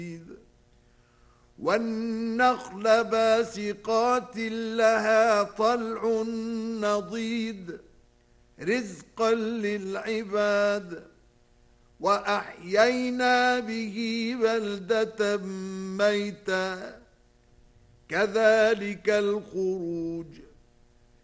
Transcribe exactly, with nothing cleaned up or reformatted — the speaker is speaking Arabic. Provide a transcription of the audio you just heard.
والنخل باسقات لها طلع نضيد رزقا للعباد وأحيينا به بلدة ميتا كذلك الخروج